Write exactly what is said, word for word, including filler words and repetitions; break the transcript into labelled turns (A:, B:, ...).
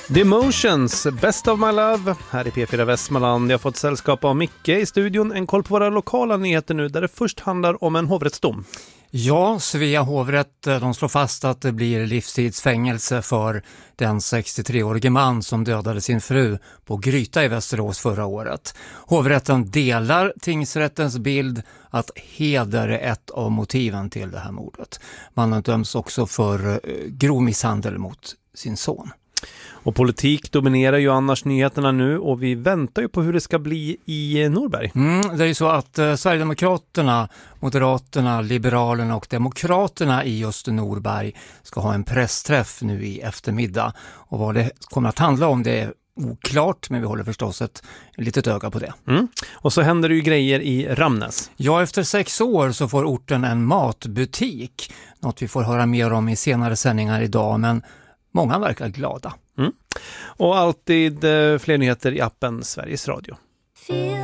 A: The Emotions, Best of My Love, här i P fyra Västmanland. Jag har fått sällskap av Micke i studion. En koll på våra lokala nyheter nu, där det först handlar om en hovrättsdom.
B: Ja, Svea hovrätt, de slår fast att det blir livstidsfängelse för den sextiotre-årige man som dödade sin fru på Gryta i Västerås förra året. Hovrätten delar tingsrättens bild att heder är ett av motiven till det här mordet. Mannen döms också för grov misshandel mot sin son.
A: Och politik dominerar ju annars nyheterna nu, och vi väntar ju på hur det ska bli i Norberg.
B: Mm, det är ju så att eh, Sverigedemokraterna, Moderaterna, Liberalerna och Demokraterna i just Norberg ska ha en pressträff nu i eftermiddag. Och vad det kommer att handla om, det är oklart, men vi håller förstås ett litet öga på det.
A: Mm. Och så händer det ju grejer i Ramnäs.
B: Ja, efter sex år så får orten en matbutik. Något vi får höra mer om i senare sändningar idag, men många verkar glada.
A: Mm. Och alltid eh, fler nyheter i appen Sveriges Radio.